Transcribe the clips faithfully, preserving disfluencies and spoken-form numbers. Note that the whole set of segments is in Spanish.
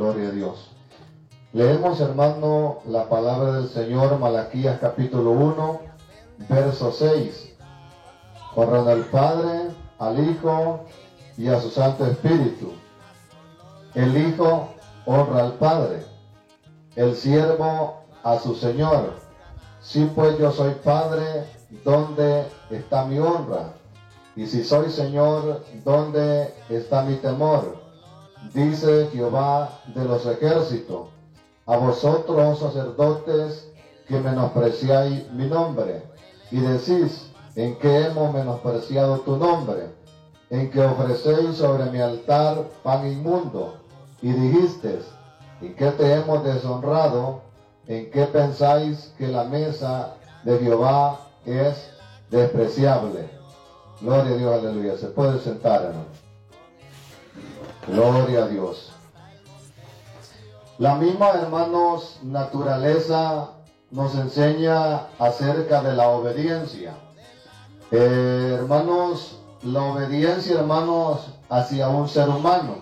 Gloria a Dios. Leemos, hermano, la palabra del Señor, Malaquías capítulo uno, verso seis. Honran al Padre, al Hijo y a su Santo Espíritu. El Hijo honra al Padre, el siervo a su Señor. Si pues yo soy Padre, ¿dónde está mi honra? Y si soy Señor, ¿dónde está mi temor? Dice Jehová de los ejércitos: a vosotros, sacerdotes, que menospreciáis mi nombre, y decís: ¿en qué hemos menospreciado tu nombre? En que ofrecéis sobre mi altar pan inmundo, y dijisteis: ¿en qué te hemos deshonrado? ¿En qué pensáis que la mesa de Jehová es despreciable? Gloria a Dios, aleluya. Se puede sentar, hermano. Gloria a Dios. La misma, hermanos, naturaleza nos enseña acerca de la obediencia. Eh, hermanos, la obediencia, hermanos, hacia un ser humano.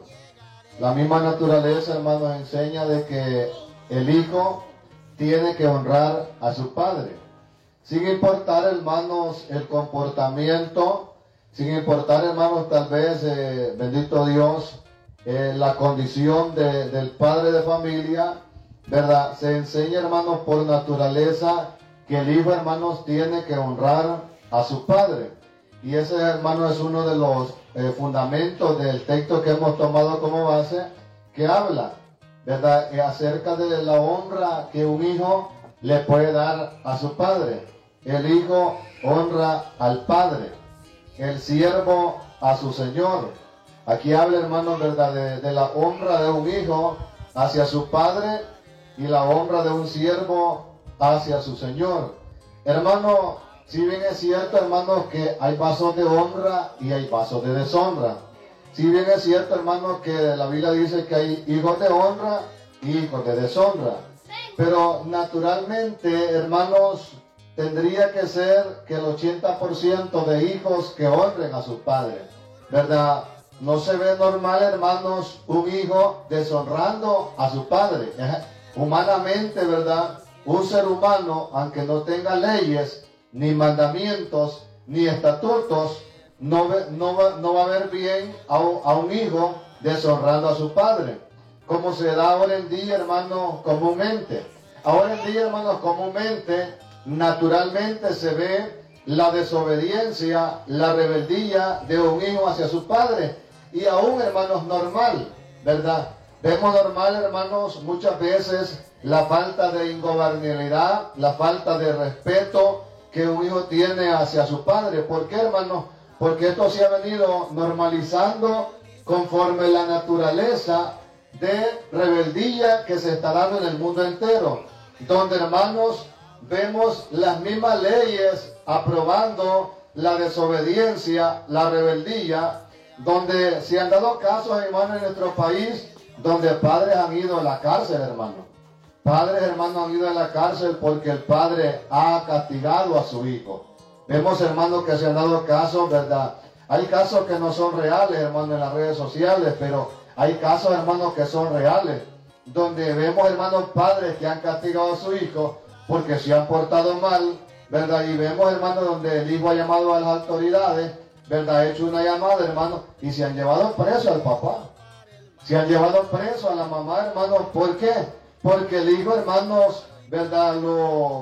La misma naturaleza, hermanos, enseña de que el Hijo tiene que honrar a su Padre. Sin importar, hermanos, el comportamiento, sin importar, hermanos, tal vez, eh, bendito Dios, eh, la condición de, del padre de familia, ¿verdad? Se enseña, hermanos, por naturaleza que el Hijo, hermanos, tiene que honrar a su Padre. Y ese, hermano, es uno de los eh, fundamentos del texto que hemos tomado como base, que habla, ¿verdad?, eh, acerca de la honra que un hijo le puede dar a su padre. El hijo honra al Padre, el siervo a su Señor. Aquí habla, hermano, ¿verdad?, de, de la honra de un hijo hacia su padre y la honra de un siervo hacia su Señor. Hermano, si bien es cierto, hermanos, que hay vasos de honra y hay vasos de deshonra. Si bien es cierto, hermanos, que la Biblia dice que hay hijos de honra y hijos de deshonra. Pero naturalmente, hermanos, tendría que ser que el ochenta por ciento de hijos que honren a su padre, ¿verdad? No se ve normal, hermanos, un hijo deshonrando a su padre. Humanamente, ¿verdad? Un ser humano, aunque no tenga leyes, ni mandamientos, ni estatutos, no, ve, no, va, no va a ver bien a un, a un hijo deshonrando a su padre, como se da ahora en día, hermanos, comúnmente. Ahora en día, hermanos, comúnmente, naturalmente se ve la desobediencia, la rebeldía de un hijo hacia su padre. Y aún, hermanos, normal, ¿verdad? Vemos normal, hermanos, muchas veces la falta de ingobernabilidad, la falta de respeto que un hijo tiene hacia su padre. ¿Por qué, hermanos? Porque esto se ha venido normalizando conforme la naturaleza de rebeldía que se está dando en el mundo entero, donde, hermanos, vemos las mismas leyes aprobando la desobediencia, la rebeldía, donde se han dado casos, hermanos, en nuestro país, donde padres han ido a la cárcel, hermano. Padres, hermanos, han ido a la cárcel porque el padre ha castigado a su hijo. Vemos, hermanos, que se han dado casos, ¿verdad? Hay casos que no son reales, hermanos, en las redes sociales, pero hay casos, hermanos, que son reales, donde vemos, hermanos, padres que han castigado a su hijo porque se han portado mal, ¿verdad? Y vemos, hermanos, donde el hijo ha llamado a las autoridades, ¿verdad? Ha hecho una llamada, hermanos, y se han llevado preso al papá. Se han llevado preso a la mamá, hermanos. ¿Por qué? Porque el hijo, hermanos, ¿verdad?, lo,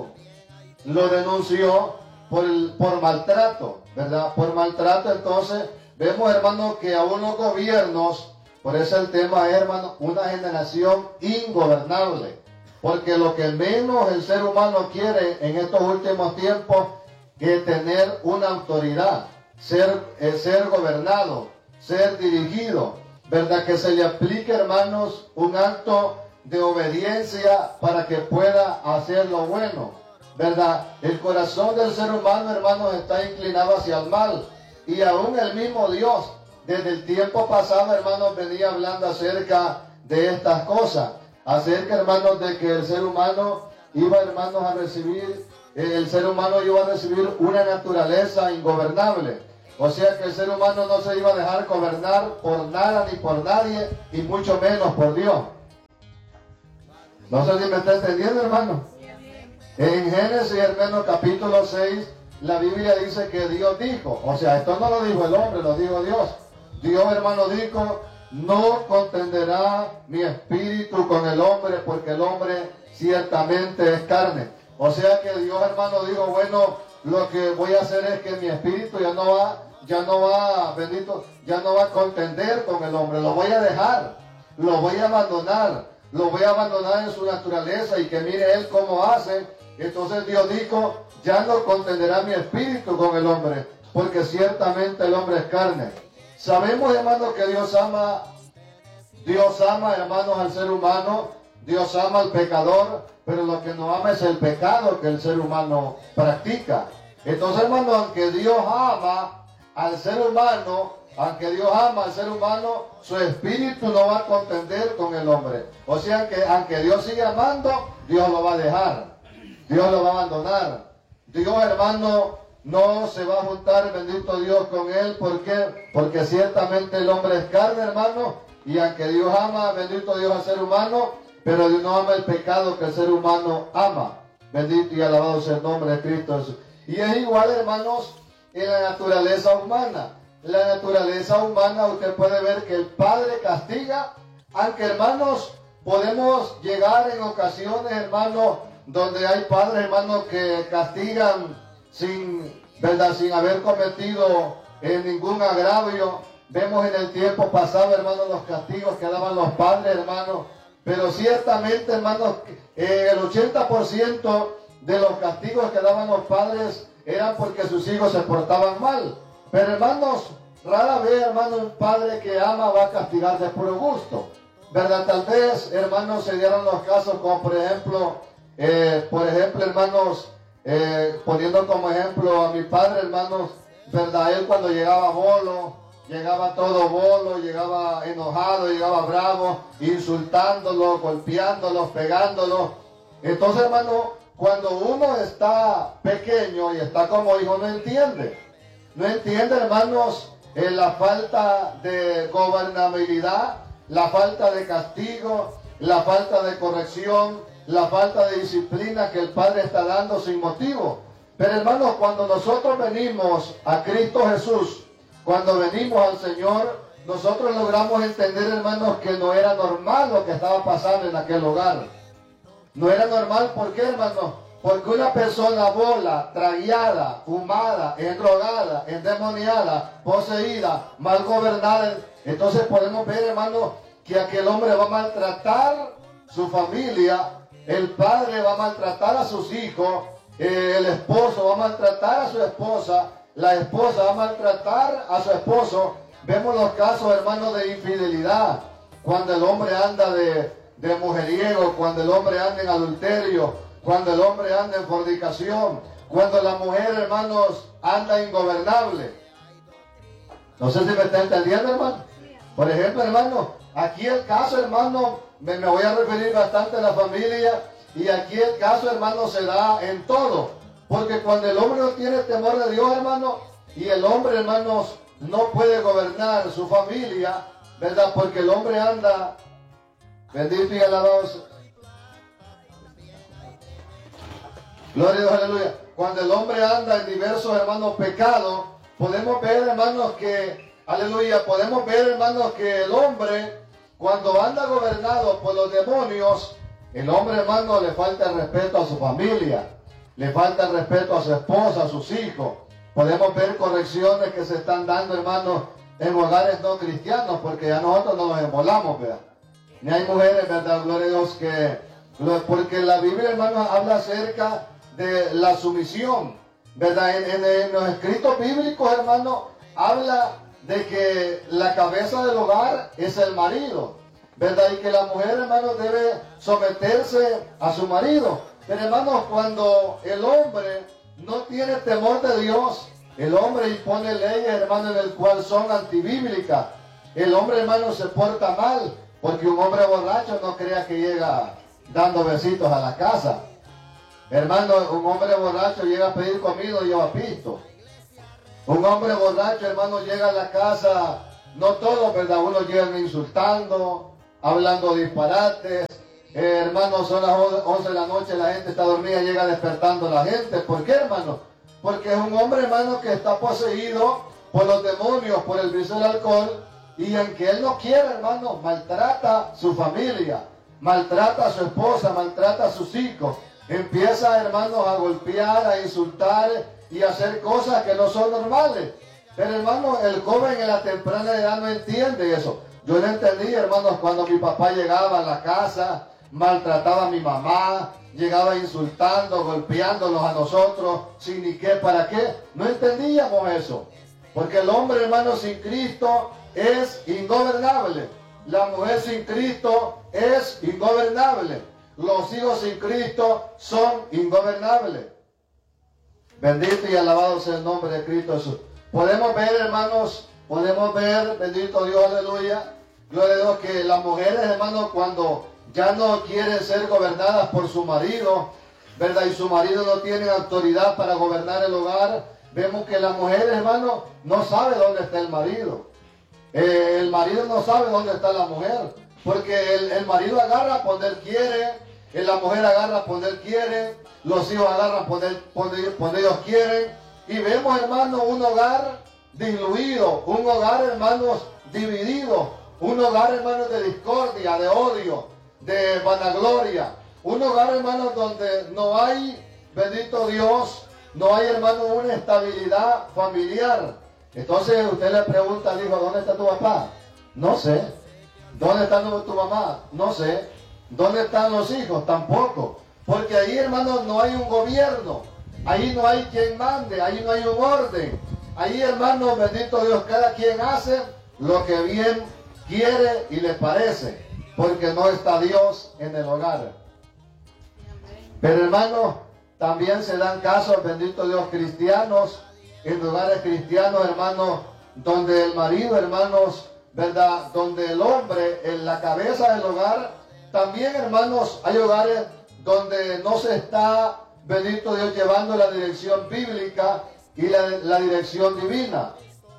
lo denunció por, el, por maltrato, ¿verdad? Por maltrato. Entonces, vemos, hermanos, que aún los gobiernos, por eso el tema es, hermanos, una generación ingobernable. Porque lo que menos el ser humano quiere en estos últimos tiempos es tener una autoridad, ser, eh, ser gobernado, ser dirigido, ¿verdad? Que se le aplique, hermanos, un acto de obediencia para que pueda hacer lo bueno, ¿verdad? El corazón del ser humano, hermanos, está inclinado hacia el mal. Y aún el mismo Dios, desde el tiempo pasado, hermanos, venía hablando acerca de estas cosas. Acerca, hermanos, de que el ser humano iba, hermanos, a recibir, eh, el ser humano iba a recibir una naturaleza ingobernable. O sea que el ser humano no se iba a dejar gobernar por nada ni por nadie, y mucho menos por Dios. No sé si me está entendiendo, hermano. En Génesis, hermano, capítulo seis, la Biblia dice que Dios dijo, o sea, esto no lo dijo el hombre, lo dijo Dios. Dios, hermano, dijo, no contenderá mi espíritu con el hombre, porque el hombre ciertamente es carne. O sea que Dios, hermano, dijo, bueno, lo que voy a hacer es que mi espíritu ya no va, ya no va, bendito, ya no va a contender con el hombre, lo voy a dejar, lo voy a abandonar, lo voy a abandonar en su naturaleza y que mire él cómo hace. Entonces Dios dijo, ya no contenderá mi espíritu con el hombre, porque ciertamente el hombre es carne. Sabemos, hermanos, que Dios ama, Dios ama, hermanos, al ser humano, Dios ama al pecador, pero lo que no ama es el pecado que el ser humano practica. Entonces, hermanos, aunque Dios ama al ser humano, aunque Dios ama al ser humano, su espíritu no va a contender con el hombre. O sea que aunque Dios sigue amando, Dios lo va a dejar, Dios lo va a abandonar. Dios, hermano, no se va a juntar, bendito Dios, con él. ¿Por qué? Porque ciertamente el hombre es carne, hermano, y aunque Dios ama, bendito Dios, al ser humano, pero Dios no ama el pecado que el ser humano ama. Bendito y alabado sea el nombre de Cristo Jesús. Y es igual, hermanos, en la naturaleza humana. La naturaleza humana, usted puede ver que el Padre castiga, aunque, hermanos, podemos llegar en ocasiones, hermanos, donde hay padres, hermanos, que castigan sin, ¿verdad?, sin haber cometido eh, ningún agravio. Vemos en el tiempo pasado, hermanos, los castigos que daban los padres, hermanos. Pero ciertamente, hermanos, eh, el ochenta por ciento de los castigos que daban los padres eran porque sus hijos se portaban mal. Pero, hermanos, rara vez, hermanos, un padre que ama va a castigar de puro gusto, ¿verdad? Tal vez, hermanos, se dieron los casos como, por ejemplo, eh, por ejemplo, hermanos, eh, poniendo como ejemplo a mi padre, hermanos, ¿verdad? Él cuando llegaba bolo, llegaba todo bolo, llegaba enojado, llegaba bravo, insultándolo, golpeándolo, pegándolo. Entonces, hermano, cuando uno está pequeño y está como hijo, no entiende. No entiende, hermanos, eh, la falta de gobernabilidad, la falta de castigo, la falta de corrección, la falta de disciplina que el Padre está dando sin motivo. Pero, hermanos, cuando nosotros venimos a Cristo Jesús, cuando venimos al Señor, nosotros logramos entender, hermanos, que no era normal lo que estaba pasando en aquel hogar. No era normal, ¿por qué, hermanos? Porque una persona bola, tragueada, fumada, endrogada, endemoniada, poseída, mal gobernada, entonces podemos ver, hermanos, que aquel hombre va a maltratar su familia, el padre va a maltratar a sus hijos, eh, el esposo va a maltratar a su esposa, la esposa va a maltratar a su esposo. Vemos los casos, hermanos, de infidelidad, cuando el hombre anda de, de mujeriego, cuando el hombre anda en adulterio, cuando el hombre anda en fornicación, cuando la mujer, hermanos, anda ingobernable. No sé si me está entendiendo, hermano. Por ejemplo, hermano, aquí el caso, hermano, me, me voy a referir bastante a la familia, y aquí el caso, hermano, se da en todo. Porque cuando el hombre no tiene temor de Dios, hermano, y el hombre, hermanos, no puede gobernar su familia, ¿verdad? Porque el hombre anda, bendito y alabado. Gloria a Dios, aleluya. Cuando el hombre anda en diversos, hermanos, pecados, podemos ver, hermanos, que, aleluya, podemos ver, hermanos, que el hombre, cuando anda gobernado por los demonios, el hombre, hermano, le falta el respeto a su familia. Le falta el respeto a su esposa, a sus hijos. Podemos ver correcciones que se están dando, hermanos, en hogares no cristianos, porque ya nosotros no nos embolamos, ¿verdad? Ni hay mujeres, ¿verdad? Gloria a Dios, que... Porque la Biblia, hermanos, habla acerca de la sumisión, ¿verdad? En, en, en los escritos bíblicos, hermanos, habla de que la cabeza del hogar es el marido, ¿verdad? Y que la mujer, hermanos, debe someterse a su marido. Pero, hermanos, cuando el hombre no tiene temor de Dios, el hombre impone leyes, hermanos, en el cual son antibíblicas. El hombre, hermano, se porta mal, porque un hombre borracho no crea que llega dando besitos a la casa. Hermano, un hombre borracho llega a pedir comida y lleva pisto. Un hombre borracho, hermano, llega a la casa, no todos, ¿verdad? Unos llegan insultando, hablando disparates, Eh, hermano, son las once de la noche, la gente está dormida, llega despertando la gente. ¿Por qué, hermano? Porque es un hombre, hermano, que está poseído por los demonios, por el vicio del alcohol, y en que él no quiere, hermano, maltrata a su familia, maltrata a su esposa, maltrata a sus hijos. Empieza, hermanos, a golpear, a insultar y a hacer cosas que no son normales. Pero, hermano, el joven en la temprana edad no entiende eso. Yo lo entendí, hermanos, cuando mi papá llegaba a la casa, maltrataba a mi mamá, llegaba insultando, golpeándonos a nosotros, sin ni qué, para qué. No entendíamos eso. Porque el hombre, hermano, sin Cristo es ingobernable. La mujer sin Cristo es ingobernable. Los hijos sin Cristo son ingobernables. Bendito y alabado sea el nombre de Cristo Jesús. Podemos ver, hermanos, podemos ver, bendito Dios, aleluya, gloria a Dios, que las mujeres, hermanos, cuando ya no quieren ser gobernadas por su marido, ¿verdad? Y su marido no tiene autoridad para gobernar el hogar, vemos que la mujer, hermano, no sabe dónde está el marido. Eh, el marido no sabe dónde está la mujer, porque el, el marido agarra por donde él quiere, eh, la mujer agarra por donde él quiere, los hijos agarran por donde, por donde, por donde ellos quieren, y vemos, hermano, un hogar diluido, un hogar, hermanos, dividido, un hogar, hermanos, de discordia, de odio, de vanagloria, un hogar, hermanos, donde no hay, bendito Dios, no hay, hermano, una estabilidad familiar. Entonces usted le pregunta al hijo, ¿dónde está tu papá? No sé. ¿Dónde está tu mamá? No sé. ¿Dónde están los hijos? Tampoco. Porque ahí, hermano, no hay un gobierno. Ahí no hay quien mande. Ahí no hay un orden. Ahí, hermano, bendito Dios, cada quien hace lo que bien quiere y le parece. Porque no está Dios en el hogar. Pero, hermano, también se dan casos, bendito Dios, cristianos, en hogares cristianos, hermanos, donde el marido, hermanos, ¿verdad? Donde el hombre en la cabeza del hogar. También, hermanos, hay hogares donde no se está, bendito Dios, llevando la dirección bíblica y la, la dirección divina.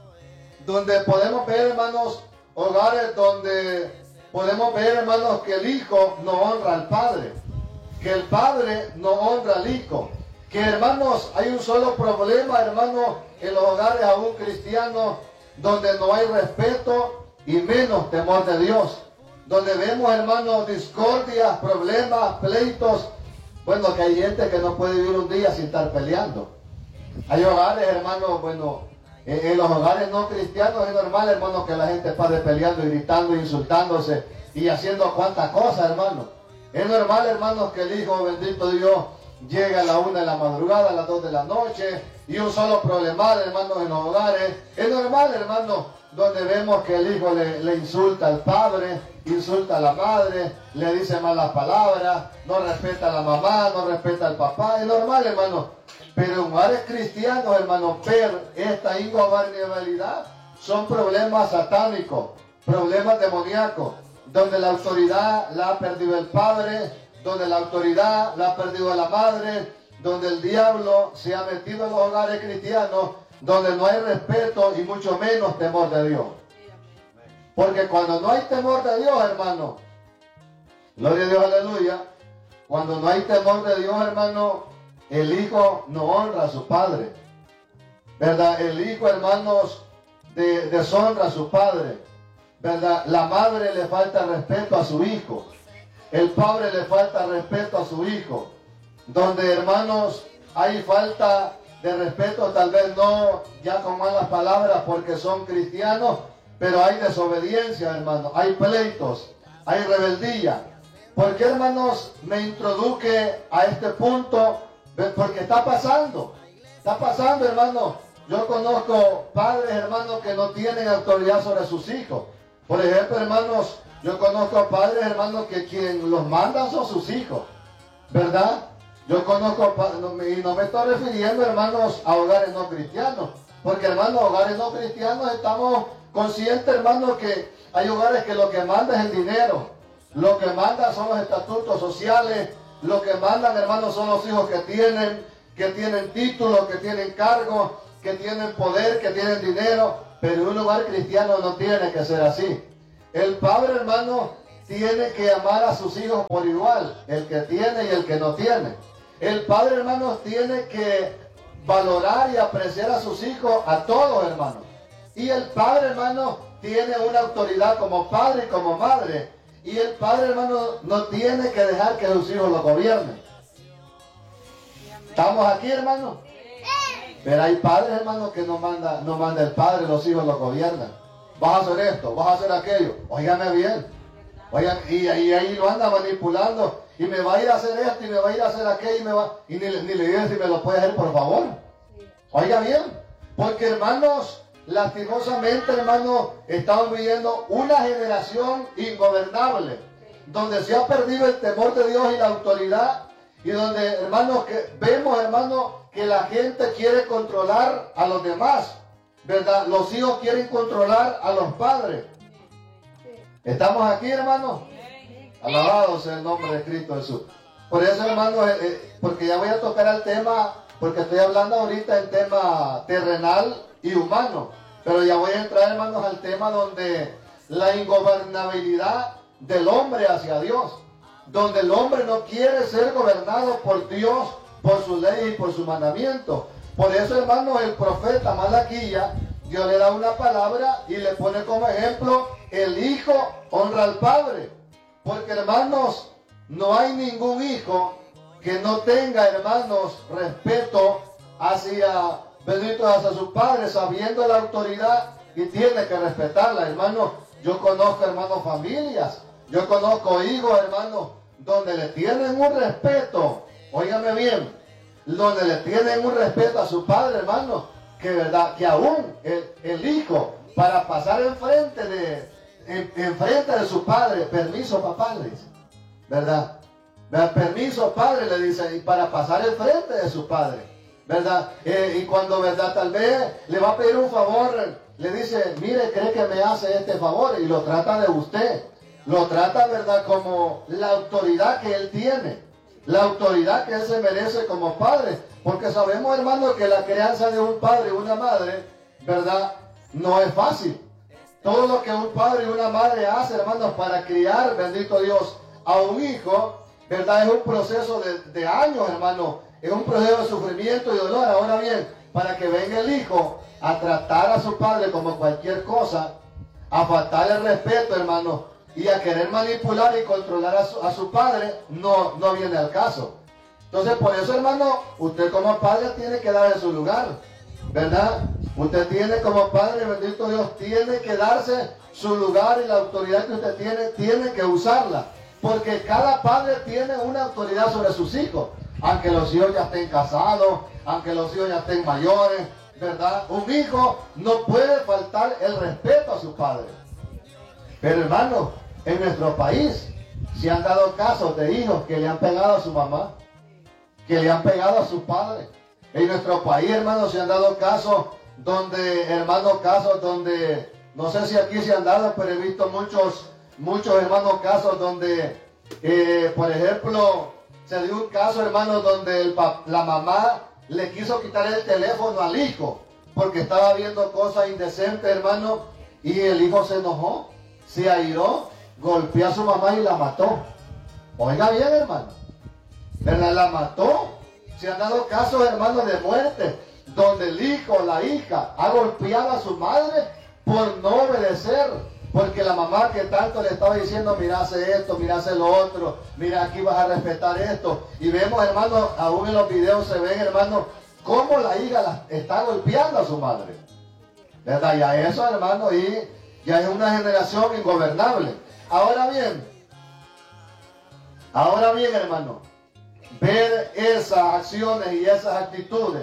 Donde podemos ver, hermanos, hogares donde podemos ver, hermanos, que el hijo no honra al padre, que el padre no honra al hijo. Que, hermanos, hay un solo problema, hermanos, en los hogares aún cristianos, donde no hay respeto y menos temor de Dios. Donde vemos, hermanos, discordias, problemas, pleitos. Bueno, que hay gente que no puede vivir un día sin estar peleando. Hay hogares, hermanos, bueno, en, en los hogares no cristianos es normal, hermanos, que la gente pase peleando y gritando, insultándose y haciendo cuantas cosas, hermanos. Es normal, hermanos, que el hijo, bendito Dios, llega a la una de la madrugada, a las dos de la noche, y un solo problema, hermanos, en los hogares. Es normal, hermanos, donde vemos que el hijo le, le insulta al padre, insulta a la madre, le dice malas palabras, no respeta a la mamá, no respeta al papá. Es normal, hermanos. Pero en hogares cristianos, hermanos, ver esta ingobernabilidad son problemas satánicos, problemas demoníacos, donde la autoridad la ha perdido el padre, donde la autoridad la ha perdido la madre, donde el diablo se ha metido en los hogares cristianos, donde no hay respeto y mucho menos temor de Dios. Porque cuando no hay temor de Dios, hermano, gloria a Dios, aleluya, cuando no hay temor de Dios, hermano, el hijo no honra a su padre, ¿verdad? El hijo, hermanos, de, deshonra a su padre, ¿verdad? La madre le falta respeto a su hijo. El padre le falta respeto a su hijo. Donde, hermanos, hay falta de respeto, tal vez no ya con malas palabras porque son cristianos, pero hay desobediencia, hermanos. Hay pleitos, hay rebeldía. ¿Por qué, hermanos, me introduje a este punto? Porque está pasando. Está pasando, hermanos. Yo conozco padres, hermanos, que no tienen autoridad sobre sus hijos. Por ejemplo, hermanos, yo conozco padres, hermanos, que quien los manda son sus hijos, ¿verdad? Yo conozco, y no me estoy refiriendo, hermanos, a hogares no cristianos, porque, hermanos, hogares no cristianos estamos conscientes, hermanos, que hay hogares que lo que manda es el dinero, lo que manda son los estatutos sociales, lo que mandan, hermanos, son los hijos que tienen, que tienen títulos, que tienen cargos, que tienen poder, que tienen dinero, pero un hogar cristiano no tiene que ser así. El padre, hermano, tiene que amar a sus hijos por igual, el que tiene y el que no tiene. El padre, hermanos, tiene que valorar y apreciar a sus hijos, a todos, hermanos. Y el padre, hermano, tiene una autoridad como padre y como madre. Y el padre, hermano, no tiene que dejar que sus hijos lo gobiernen. ¿Estamos aquí, hermano? Pero hay padres, hermano, que no manda, no manda el padre, los hijos lo gobiernan. Vas a hacer esto, vas a hacer aquello. Óigame bien. Oigan, y, y ahí lo anda manipulando. Y me va a ir a hacer esto, y me va a ir a hacer aquello, y, me va, y ni, ni le dice si me lo puede hacer, por favor. Oiga bien. Porque, hermanos, lastimosamente, hermanos, estamos viviendo una generación ingobernable, donde se ha perdido el temor de Dios y la autoridad, y donde, hermanos, que vemos, hermanos, que la gente quiere controlar a los demás, ¿verdad? Los hijos quieren controlar a los padres. ¿Estamos aquí, hermanos? Alabado sea el nombre de Cristo Jesús. Por eso, hermanos, eh, eh, porque ya voy a tocar el tema, porque estoy hablando ahorita en tema terrenal y humano, pero ya voy a entrar, hermanos, al tema donde la ingobernabilidad del hombre hacia Dios, donde el hombre no quiere ser gobernado por Dios, por su ley y por su mandamiento. Por eso, hermanos, el profeta Malaquía, Dios le da una palabra y le pone como ejemplo: el hijo honra al padre. Porque, hermanos, no hay ningún hijo que no tenga, hermanos, respeto hacia, bendito, hacia su padre, sabiendo la autoridad, y tiene que respetarla, hermanos. Yo conozco, hermanos, familias, yo conozco hijos, hermanos, donde le tienen un respeto, óigame bien, donde le tienen un respeto a su padre, hermanos, que verdad, que aún el, el hijo, para pasar enfrente de, en, enfrente de su padre, permiso papá, le dice, ¿verdad? Permiso padre, le dice, y para pasar enfrente de su padre, ¿verdad? Eh, y cuando, ¿verdad? Tal vez le va a pedir un favor, le dice, mire, cree que me hace este favor, y lo trata de usted, lo trata, ¿verdad? Como la autoridad que él tiene, la autoridad que él se merece como padre, porque sabemos, hermanos, que la crianza de un padre y una madre, ¿verdad? No es fácil. Todo lo que un padre y una madre hace, hermanos, para criar, bendito Dios, a un hijo, ¿verdad? Es un proceso de, de años, hermano. Es un proceso de sufrimiento y dolor. Ahora bien, para que venga el hijo a tratar a su padre como cualquier cosa, a faltarle el respeto, hermano, y a querer manipular y controlar a su, a su padre, no, no viene al caso. Entonces, por eso, hermano, usted como padre tiene que darle su lugar, ¿verdad? Usted tiene como padre, bendito Dios, tiene que darse su lugar, y la autoridad que usted tiene, tiene que usarla. Porque cada padre tiene una autoridad sobre sus hijos, aunque los hijos ya estén casados, aunque los hijos ya estén mayores, ¿verdad? Un hijo no puede faltar el respeto a su padre. Pero, hermano, en nuestro país se han dado casos de hijos que le han pegado a su mamá, que le han pegado a su padre. En nuestro país, hermano, se han dado casos donde, hermano, casos donde, no sé si aquí se han dado, pero he visto muchos, muchos, hermanos, casos donde, eh, por ejemplo, se dio un caso, hermano, donde el la mamá le quiso quitar el teléfono al hijo, porque estaba viendo cosas indecentes, hermano, y el hijo se enojó, se airó, golpeó a su mamá y la mató. Oiga bien, hermano, ¿verdad? La mató. Se han dado casos, hermanos, de muerte, donde el hijo o la hija ha golpeado a su madre por no obedecer, porque la mamá que tanto le estaba diciendo, mira, hace esto, mira, hace lo otro, mira, aquí vas a respetar esto. Y vemos, hermanos, aún en los videos se ven, hermanos, cómo la hija la está golpeando a su madre, ¿verdad? Y a eso, hermanos, y ya es una generación ingobernable. Ahora bien, ahora bien, hermano, ver esas acciones y esas actitudes,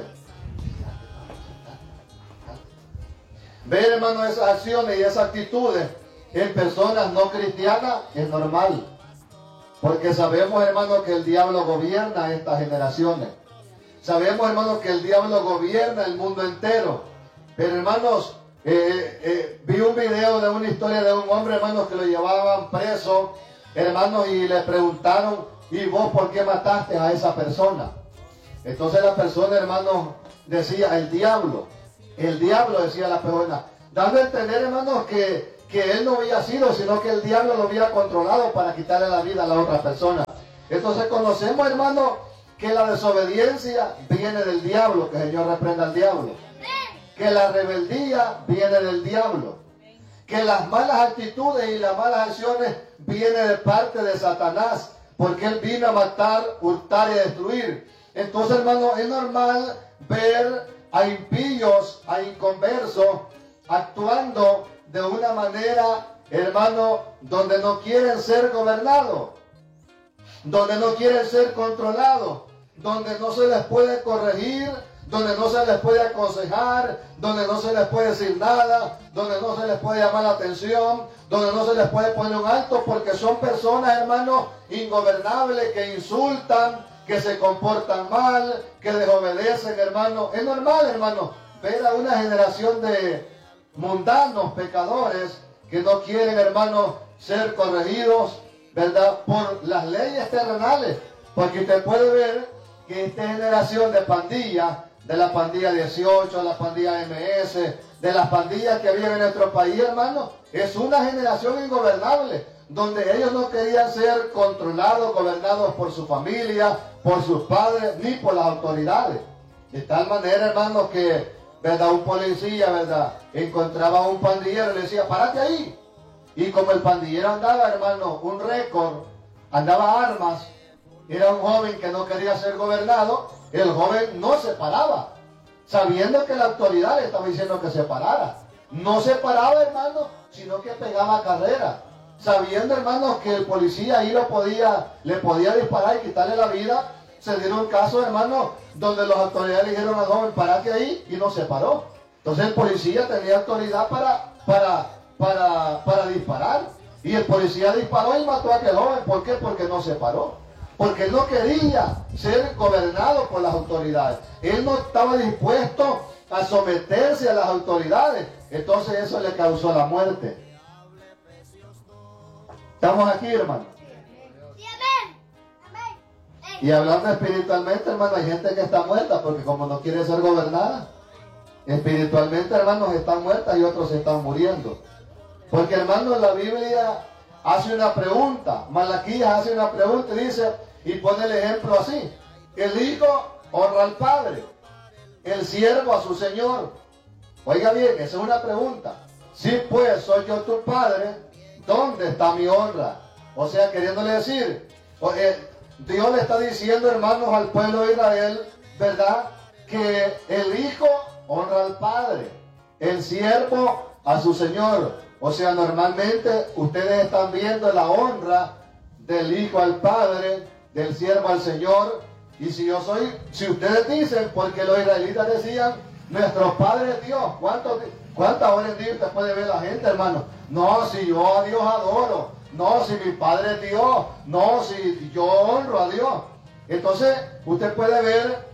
ver, hermano, esas acciones y esas actitudes en personas no cristianas es normal, porque sabemos, hermano, que el diablo gobierna estas generaciones. Sabemos, hermano, que el diablo gobierna el mundo entero. Pero, hermanos, eh, eh, vi un video de una historia de un hombre, hermanos, que lo llevaban preso, hermanos, y le preguntaron, ¿y vos por qué mataste a esa persona? Entonces la persona, hermanos, decía, el diablo. El diablo, decía la persona, dando a entender, hermanos, que, que que él no había sido, sino que el diablo lo había controlado para quitarle la vida a la otra persona. Entonces conocemos, hermano, que la desobediencia viene del diablo, que el Señor reprenda al diablo. Que la rebeldía viene del diablo. Que las malas actitudes y las malas acciones vienen de parte de Satanás, porque él vino a matar, hurtar y destruir. Entonces, hermano, es normal ver a impíos, a inconversos, actuando de una manera, hermano, donde no quieren ser gobernados, donde no quieren ser controlados, donde no se les puede corregir, donde no se les puede aconsejar, donde no se les puede decir nada, donde no se les puede llamar la atención, donde no se les puede poner un alto, porque son personas, hermanos, ingobernables, que insultan, que se comportan mal, que desobedecen, hermano. Es normal, hermano, ver a una generación de mundanos, pecadores, que no quieren, hermano, ser corregidos, ¿verdad?, por las leyes terrenales. Porque usted puede ver que esta generación de pandillas, de la pandilla dieciocho, de la pandilla M S, de las pandillas que había en nuestro país, hermano, es una generación ingobernable, donde ellos no querían ser controlados, gobernados por su familia, por sus padres, ni por las autoridades. De tal manera, hermano, que, ¿verdad?, un policía, ¿verdad?, encontraba a un pandillero y le decía, párate ahí. Y como el pandillero andaba, hermano, un récord, andaba armas, era un joven que no quería ser gobernado, el joven no se paraba, sabiendo que la autoridad le estaba diciendo que se parara. No se paraba, hermano, sino que pegaba carrera, sabiendo, hermanos, que el policía ahí lo podía, le podía disparar y quitarle la vida. Se dieron casos, hermanos, donde las autoridades le dijeron al joven, párate ahí, y no se paró. Entonces el policía tenía autoridad para, para, para, para disparar, y el policía disparó y mató a aquel joven. ¿Por qué? Porque no se paró. Porque él no quería ser gobernado por las autoridades. Él no estaba dispuesto a someterse a las autoridades. Entonces eso le causó la muerte. ¿Estamos aquí, hermano? Y hablando espiritualmente, hermano, hay gente que está muerta porque como no quiere ser gobernada. Espiritualmente, hermanos, están muertas y otros están muriendo. Porque, hermanos, la Biblia hace una pregunta. Malaquías hace una pregunta y dice, y pone el ejemplo así: el hijo honra al padre, el siervo a su señor. Oiga bien, esa es una pregunta. Si pues soy yo tu padre, ¿dónde está mi honra? O sea, queriéndole decir, eh, Dios le está diciendo, hermanos, al pueblo de Israel, ¿verdad?, que el hijo honra al padre, el siervo a su señor. O sea, normalmente ustedes están viendo la honra del hijo al padre, del siervo al señor. Y si yo soy, si ustedes dicen, porque los israelitas decían, nuestro padre es Dios. ¿Cuántos, ¿Cuántas horas en día usted puede ver la gente, hermano? No, si yo a Dios adoro. No, si mi padre es Dios. No, si yo honro a Dios. Entonces, usted puede ver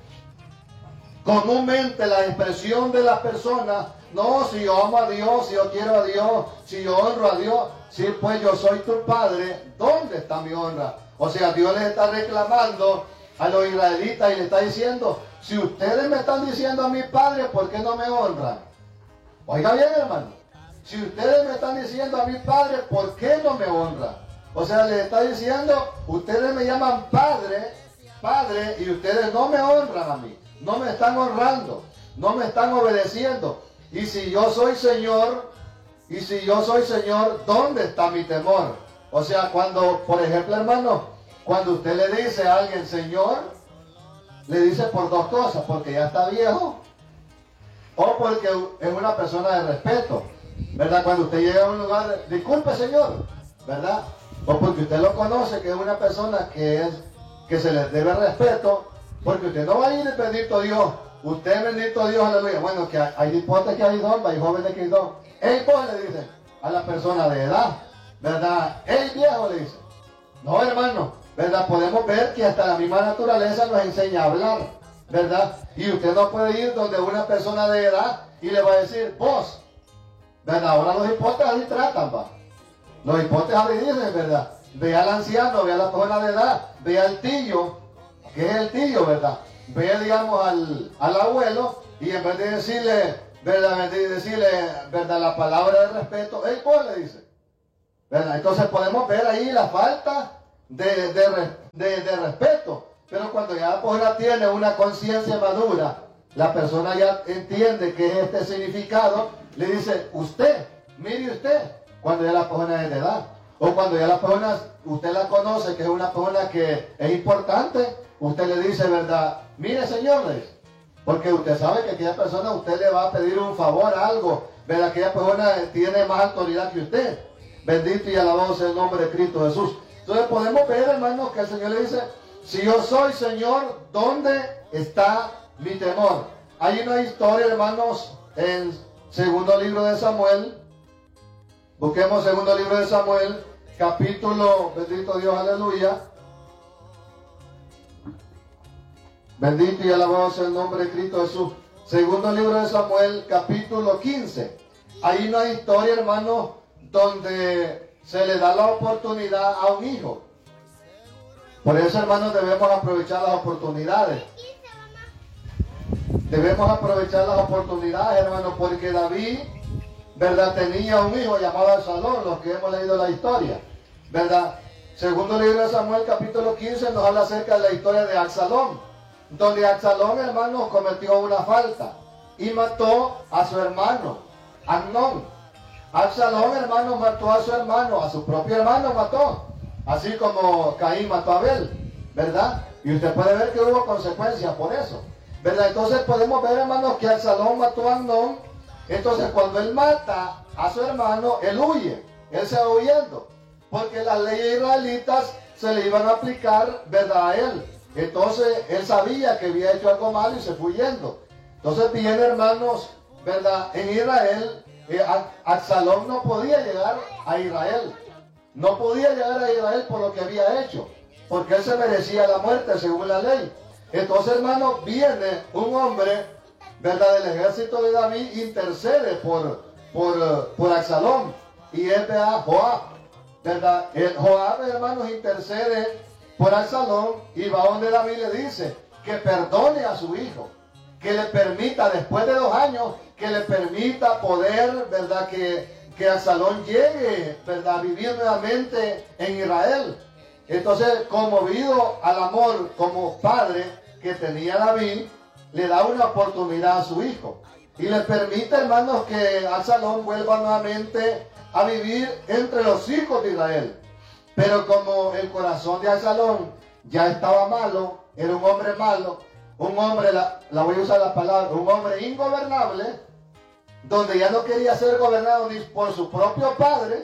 comúnmente la expresión de las personas. No, si yo amo a Dios, si yo quiero a Dios, si yo honro a Dios, si pues yo soy tu padre, ¿dónde está mi honra? O sea, Dios les está reclamando a los israelitas y le está diciendo, si ustedes me están diciendo a mi padre, ¿por qué no me honran? Oiga bien, hermano, si ustedes me están diciendo a mi padre, ¿por qué no me honran? O sea, les está diciendo, ustedes me llaman padre, padre, y ustedes no me honran a mí, no me están honrando, no me están obedeciendo. Y si yo soy Señor, y si yo soy Señor, ¿dónde está mi temor? O sea, cuando, por ejemplo, hermano, cuando usted le dice a alguien Señor, le dice por dos cosas: porque ya está viejo, o porque es una persona de respeto, ¿verdad? Cuando usted llega a un lugar, disculpe Señor, ¿verdad? O porque usted lo conoce, que es una persona que es, que se le debe respeto, porque usted no va a ir, bendito Dios. Usted, bendito Dios, aleluya. Bueno, que hay, hay hipotes que hay dos, hay jóvenes que hay dos. ¡Ey, pues! Le dicen a la persona de edad, ¿verdad? ¡Ey, viejo! Le dicen. No, hermano, ¿verdad? Podemos ver que hasta la misma naturaleza nos enseña a hablar, ¿verdad? Y usted no puede ir donde una persona de edad y le va a decir, vos, ¿verdad? Ahora los hipotes así tratan, va. Los hipotes así dicen, ¿verdad? Ve al anciano, ve a la persona de edad, ve al tío, que es el tío, ¿verdad? Ve, digamos, al, al abuelo, y en vez de decirle, ¿verdad? Decirle, ¿verdad? La palabra de respeto, hey, pues le dice, ¿verdad? Entonces podemos ver ahí la falta de, de, de, de respeto. Pero cuando ya la persona tiene una conciencia madura, la persona ya entiende que es este significado, le dice, usted, mire usted, cuando ya la persona es de edad. O cuando ya la persona, usted la conoce, que es una persona que es importante, usted le dice, ¿verdad? Mire, señores, porque usted sabe que aquella persona, usted le va a pedir un favor, algo, ¿verdad? Aquella persona tiene más autoridad que usted. Bendito y alabado sea el nombre de Cristo Jesús. Entonces podemos ver, hermanos, que el Señor le dice, si yo soy Señor, ¿dónde está mi temor? Hay una historia, hermanos, en segundo libro de Samuel. Busquemos segundo libro de Samuel, capítulo, bendito Dios, aleluya. Bendito y alabado sea el nombre de Cristo Jesús. Segundo libro de Samuel, capítulo quince. Hay una historia, hermanos, donde se le da la oportunidad a un hijo. Por eso, hermanos, debemos aprovechar las oportunidades. Debemos aprovechar las oportunidades, hermanos, porque David, ¿verdad? Tenía un hijo llamado Absalón, los que hemos leído la historia, ¿verdad? Segundo libro de Samuel, capítulo quince, nos habla acerca de la historia de Absalón, donde Absalón, hermanos, cometió una falta y mató a su hermano, Amnón. Absalón, hermanos, mató a su hermano, a su propio hermano mató, así como Caín mató a Abel, ¿verdad? Y usted puede ver que hubo consecuencias por eso, ¿verdad? Entonces podemos ver, hermanos, que Absalón mató a Amnón. Entonces cuando él mata a su hermano, él huye, él se va huyendo, porque las leyes israelitas se le iban a aplicar, ¿verdad?, a él. Entonces él sabía que había hecho algo malo y se fue huyendo. Entonces viene, hermanos, ¿verdad?, en Israel, eh, Absalón no podía llegar a Israel, no podía llegar a Israel por lo que había hecho, porque él se merecía la muerte según la ley. Entonces, hermanos, viene un hombre, ¿verdad?, del ejército de David, intercede por, por, por Absalón, y es, ¿verdad?, Joab, ¿verdad? El Joab, hermanos, intercede por Absalón y va donde David le dice que perdone a su hijo, que le permita, después de dos años, que le permita poder, ¿verdad?, que, que Absalón llegue, ¿verdad?, a vivir nuevamente en Israel. Entonces, conmovido al amor como padre que tenía David, le da una oportunidad a su hijo y le permite, hermanos, que Absalón vuelva nuevamente a vivir entre los hijos de Israel. Pero como el corazón de Absalón ya estaba malo, era un hombre malo, un hombre, la, la voy a usar la palabra, un hombre ingobernable, donde ya no quería ser gobernado ni por su propio padre.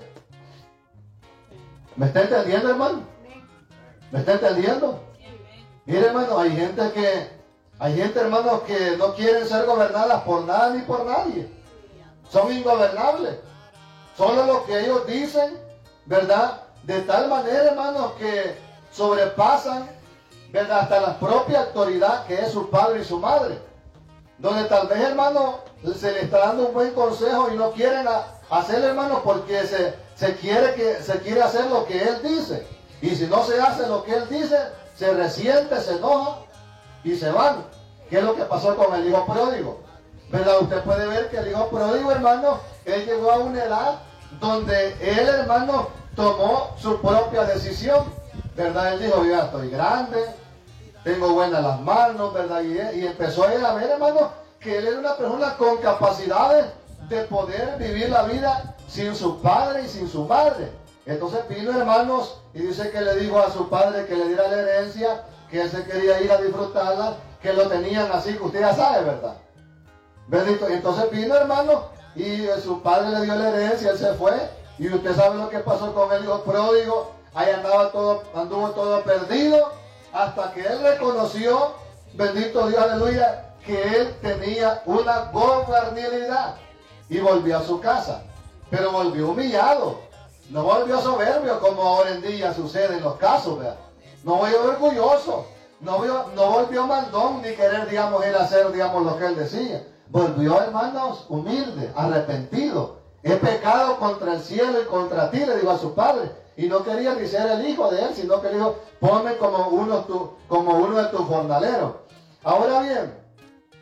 ¿Me está entendiendo, hermano? ¿Me está entendiendo? Mire, hermano, hay gente que Hay gente, hermanos, que no quieren ser gobernadas por nada ni por nadie. Son ingobernables. Solo lo que ellos dicen, ¿verdad? De tal manera, hermanos, que sobrepasan, ¿verdad?, hasta la propia autoridad que es su padre y su madre. Donde tal vez, hermanos, se le está dando un buen consejo y no quieren hacerlo, hermanos, porque se, se, quiere que, se quiere hacer lo que él dice. Y si no se hace lo que él dice, se resiente, se enoja y se van. ¿Qué es lo que pasó con el hijo pródigo? ¿Verdad? Usted puede ver que el hijo pródigo, hermano, él llegó a una edad donde él, hermano, tomó su propia decisión, ¿verdad? Él dijo, yo ya estoy grande, tengo buenas las manos, ¿verdad? Y, y empezó a, ir a ver, hermano, que él era una persona con capacidades de poder vivir la vida sin su padre y sin su madre. Entonces vino, hermanos, y dice que le dijo a su padre que le diera la herencia, que él se quería ir a disfrutarla, que lo tenían así, que usted ya sabe, ¿verdad? Bendito. Entonces vino, hermano, y su padre le dio la herencia, él se fue, y usted sabe lo que pasó con el hijo pródigo. Ahí andaba todo, anduvo todo perdido, hasta que él reconoció, bendito Dios, aleluya, que él tenía una gobernabilidad, y volvió a su casa, pero volvió humillado, no volvió soberbio como ahora en día sucede en los casos, ¿verdad? No volvió orgulloso, no, volvió, no volvió mandón, ni querer, digamos, él hacer, digamos, lo que él decía. Volvió, hermanos, humilde, arrepentido. He pecado contra el cielo y contra ti, le dijo a su padre. Y no quería ni ser el hijo de él, sino que le dijo, ponme como uno, tu, como uno de tus jornaleros. Ahora bien,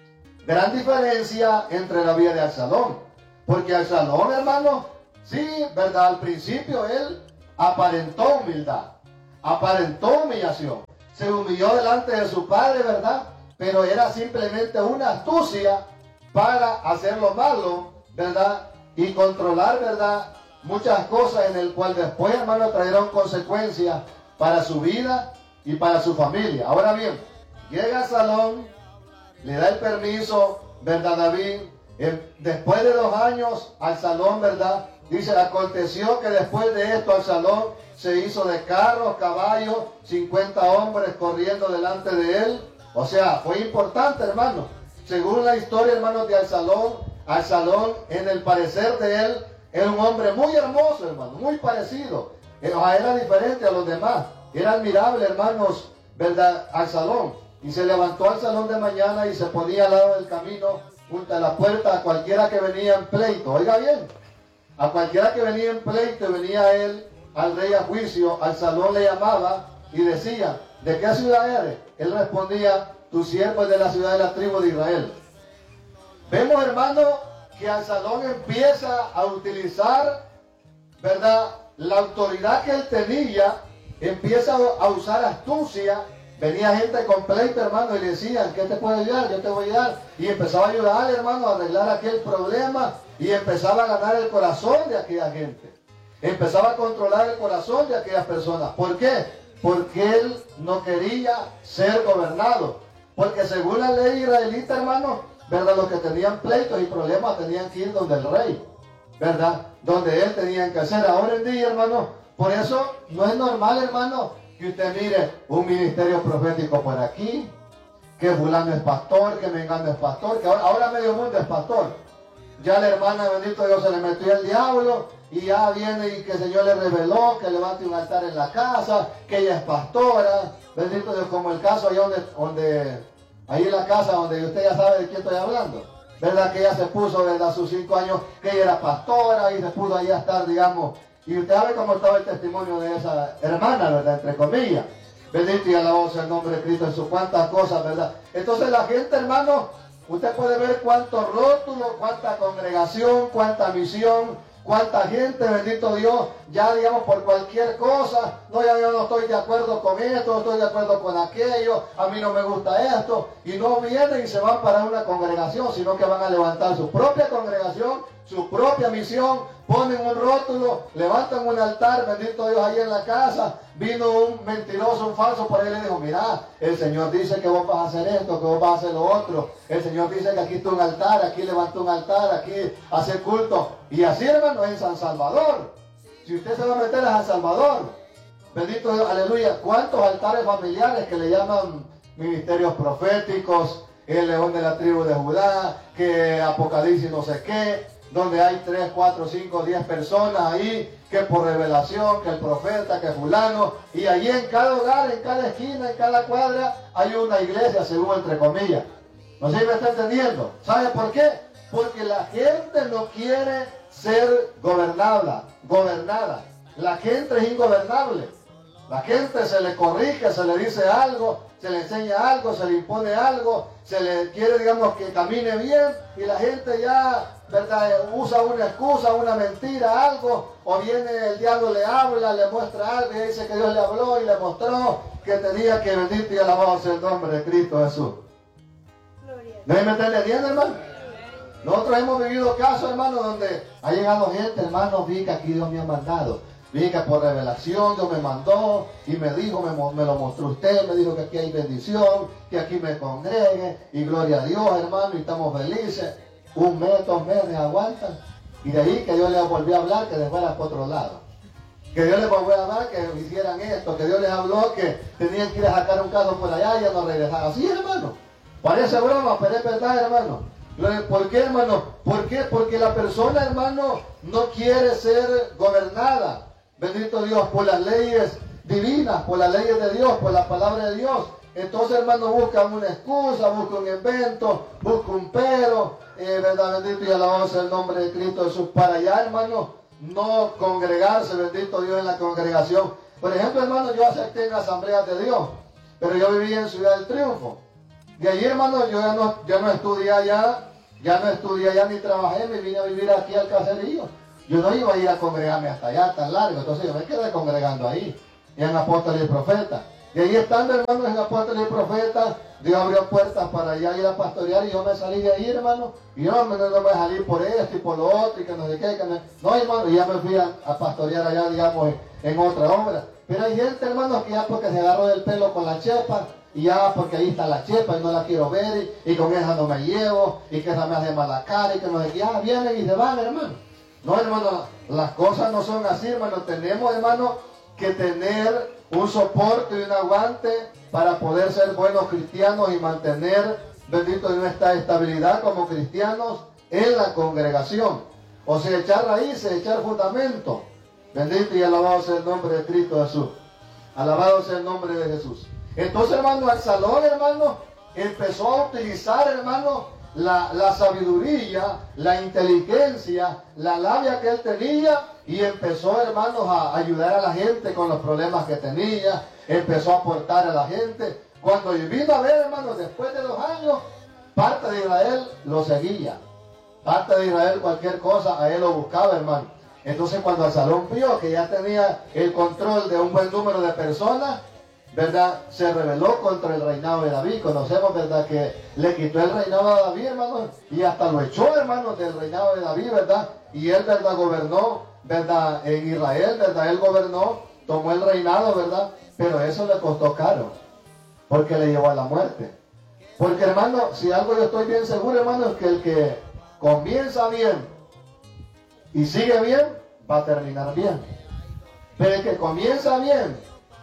Gran diferencia entre la vida de Absalón. Porque Absalón, hermano, sí, verdad, al principio él aparentó humildad, aparentó humillación. Se humilló delante de su padre, ¿verdad? Pero era simplemente una astucia para hacer lo malo, ¿verdad? Y controlar, ¿verdad? Muchas cosas en el cual después, hermano, trajeron consecuencias para su vida y para su familia. Ahora bien, llega Absalón, le da el permiso, ¿verdad, David? Eh, después de dos años, Absalón, ¿verdad? Dice, aconteció que después de esto Absalón se hizo de carros, caballos, cincuenta hombres corriendo delante de él. O sea, fue importante, hermano. Según la historia, hermano, de Absalón, Absalón, en el parecer de él, era un hombre muy hermoso, hermano, muy parecido. Era diferente a los demás. Era admirable, hermanos, ¿verdad? Absalón. Y se levantó Absalón de mañana y se ponía al lado del camino, junto a la puerta, a cualquiera que venía en pleito. Oiga bien, a cualquiera que venía en pleito, venía él al rey a juicio, Absalón le llamaba y decía, ¿de qué ciudad eres? Él respondía, tu siervo es de la ciudad de la tribu de Israel. Vemos, hermano, que Absalón empieza a utilizar, ¿verdad?, la autoridad que él tenía, empieza a usar astucia. Venía gente con pleito, hermano, y le decían, ¿qué te puedo ayudar? Yo te voy a ayudar. Y empezaba a ayudar, hermano, a arreglar aquel problema, y empezaba a ganar el corazón de aquella gente. Empezaba a controlar el corazón de aquellas personas. ¿Por qué? Porque él no quería ser gobernado. Porque según la ley israelita, hermano, ¿verdad?, los que tenían pleitos y problemas tenían que ir donde el rey, ¿verdad?, donde él tenía que hacer. Ahora en día, hermano, por eso no es normal, hermano, que usted mire un ministerio profético por aquí, que fulano es pastor, que mengano es pastor, que ahora, ahora medio mundo es pastor. Ya la hermana, bendito Dios, se le metió el diablo y ya viene y que el Señor le reveló que levante un altar en la casa, que ella es pastora, bendito Dios, como el caso allá donde, donde ahí en la casa donde usted ya sabe de quién estoy hablando, ¿verdad? Que ella se puso, ¿verdad?, sus cinco años, que ella era pastora y se pudo ahí a estar, digamos, y usted sabe cómo estaba el testimonio de esa hermana, ¿verdad?, entre comillas. Bendito y alabado sea el nombre de Cristo en sus cuantas cosas, ¿verdad? Entonces la gente, hermano, usted puede ver cuántos rótulos, cuánta congregación, cuánta misión, cuánta gente, bendito Dios, ya digamos por cualquier cosa, no, ya yo no estoy de acuerdo con esto, no estoy de acuerdo con aquello, a mí no me gusta esto, y no vienen y se van para una congregación, sino que van a levantar su propia congregación, su propia misión, ponen un rótulo, levantan un altar, bendito Dios, ahí en la casa. Vino un mentiroso, un falso por ahí y le dijo, mira, el Señor dice que vos vas a hacer esto, que vos vas a hacer lo otro. El Señor dice que aquí está un altar, aquí levantó un altar, aquí hace culto. Y así, hermano, es en San Salvador. Si usted se va a meter a San Salvador, bendito Dios, aleluya, ¿cuántos altares familiares que le llaman ministerios proféticos, el león de la tribu de Judá, que Apocalipsis no sé qué, donde hay tres, cuatro, cinco, diez personas ahí, que por revelación, que el profeta, que fulano, y allí en cada hogar, en cada esquina, en cada cuadra, hay una iglesia, según entre comillas. No sé si me está entendiendo. ¿Sabe por qué? Porque la gente no quiere ser gobernada, gobernada. La gente es ingobernable. La gente se le corrige, se le dice algo, se le enseña algo, se le impone algo, se le quiere, digamos, que camine bien, y la gente ya, ¿verdad?, usa una excusa, una mentira, algo, o viene el diablo, le habla, le muestra algo, y dice que Dios le habló y le mostró que tenía que bendito y alabado sea el nombre de Cristo Jesús. ¿No me están entendiendo, hermano? Nosotros hemos vivido casos, hermano, donde ha llegado gente, hermano, vi que aquí Dios me ha mandado. Vi que por revelación Dios me mandó y me dijo, me, me lo mostró usted, me dijo que aquí hay bendición, que aquí me congregue, y gloria a Dios, hermano, y estamos felices. Un mes, dos meses aguantan, y de ahí que Dios les volvió a hablar que les fuera por otro lado. Que Dios les volvió a hablar que hicieran esto, que Dios les habló que tenían que ir a sacar un caso por allá y ya no regresaron. Así, hermano. Parece broma, pero es verdad, hermano. ¿Por qué, hermano? ¿Por qué? Porque la persona, hermano, no quiere ser gobernada. Bendito Dios, por las leyes divinas, por las leyes de Dios, por la palabra de Dios. Entonces, hermano, buscan una excusa, buscan un invento, buscan un pero, eh, verdad, bendito y alabado sea el nombre de Cristo Jesús. Para allá, hermano, no congregarse, bendito Dios, en la congregación. Por ejemplo, hermano, yo acepté en asambleas de Dios, pero yo vivía en Ciudad del Triunfo. De allí, hermano, yo ya no, ya no estudié allá, ya no estudié allá ni trabajé, me vine a vivir aquí al caserío. Yo no iba a ir a congregarme hasta allá, tan largo, entonces yo me quedé congregando ahí, en Apóstoles y Profetas. Y ahí estando, hermanos, en Apóstoles y Profetas, Dios abrió puertas para allá ir a pastorear y yo me salí de ahí, hermano. Y yo no, no, no me salí por esto y por lo otro y que no sé qué. Que no, no, hermano, y ya me fui a, a pastorear allá, digamos, en, en otra obra. Pero hay gente, hermano, que ya porque se agarró del pelo con la chepa, y ya porque ahí está la chepa y no la quiero ver, y, y con esa no me llevo, y que esa me hace mala cara, y que no sé qué, ya vienen y se van, hermano. No, hermano, las cosas no son así, hermano. Tenemos, hermano, que tener un soporte y un aguante para poder ser buenos cristianos y mantener, bendito, nuestra estabilidad como cristianos en la congregación. O sea, echar raíces, echar fundamento. Bendito y alabado sea el nombre de Cristo Jesús. Alabado sea el nombre de Jesús. Entonces, hermano, Absalón, hermano, empezó a utilizar, hermano, la, la sabiduría, la inteligencia, la labia que él tenía, y empezó, hermanos, a ayudar a la gente con los problemas que tenía, empezó a aportar a la gente. Cuando vino a ver, hermanos, después de dos años, parte de Israel lo seguía. Parte de Israel, cualquier cosa, a él lo buscaba, hermano. Entonces, cuando Absalón vio que ya tenía el control de un buen número de personas, ¿verdad?, se rebeló contra el reinado de David. Conocemos, ¿verdad?, que le quitó el reinado a David, hermano, y hasta lo echó, hermano, del reinado de David, ¿verdad? Y él, ¿verdad?, gobernó, ¿verdad?, en Israel, ¿verdad? Él gobernó, tomó el reinado, ¿verdad? Pero eso le costó caro, porque le llevó a la muerte. Porque, hermano, si algo yo estoy bien seguro, hermano, es que el que comienza bien y sigue bien, va a terminar bien. Pero el que comienza bien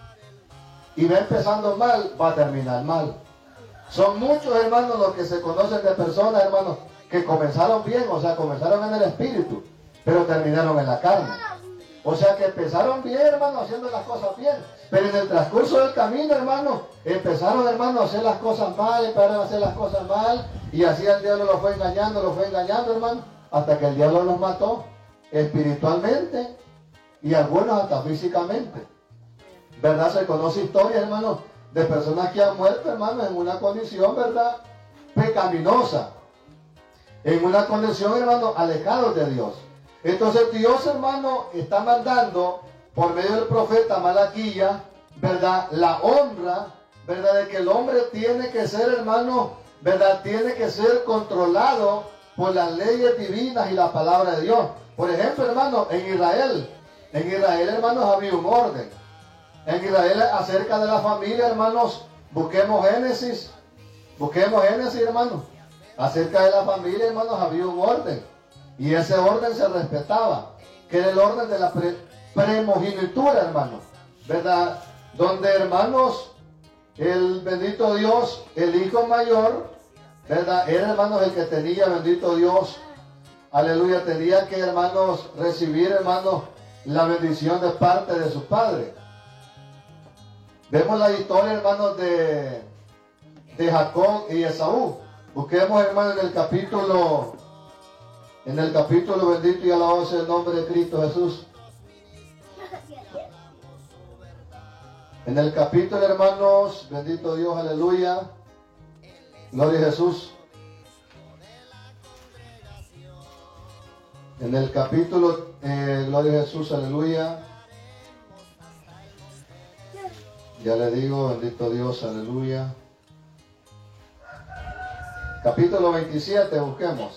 y va empezando mal, va a terminar mal. Son muchos, hermanos, los que se conocen de personas, hermanos, que comenzaron bien, o sea, comenzaron en el espíritu, pero terminaron en la carne. O sea, que empezaron bien, hermano, haciendo las cosas bien, pero en el transcurso del camino, hermano, empezaron, hermano, a hacer las cosas mal, empezaron a hacer las cosas mal, y así el diablo los fue engañando, los fue engañando, hermano, hasta que el diablo los mató espiritualmente y algunos hasta físicamente. ¿Verdad? Se conoce historia, hermano, de personas que han muerto, hermano, en una condición, ¿verdad?, pecaminosa, en una condición, hermano, alejados de Dios. Entonces Dios, hermano, está mandando por medio del profeta Malaquía, ¿verdad?, la honra, ¿verdad?, de que el hombre tiene que ser, hermano, ¿verdad?, tiene que ser controlado por las leyes divinas y la palabra de Dios. Por ejemplo, hermano, en Israel, en Israel, hermanos, había un orden. En Israel, acerca de la familia, hermanos, busquemos Génesis, busquemos Génesis, hermanos. Acerca de la familia, hermanos, había un orden. Y ese orden se respetaba, que era el orden de la pre primogenitura, hermanos. ¿Verdad? Donde, hermanos, el bendito Dios, el hijo mayor, ¿verdad?, era, hermanos, el que tenía, bendito Dios, aleluya, tenía que, hermanos, recibir, hermanos, la bendición de parte de su padre. Vemos la historia, hermanos, de, de Jacob y Esaú. Busquemos, hermanos, en el capítulo, en el capítulo, bendito y alabado sea el nombre de Cristo Jesús. En el capítulo, hermanos, bendito Dios, aleluya, gloria a Jesús. En el capítulo, eh, gloria a Jesús, aleluya. Ya le digo, bendito Dios, aleluya. Capítulo veintisiete, busquemos.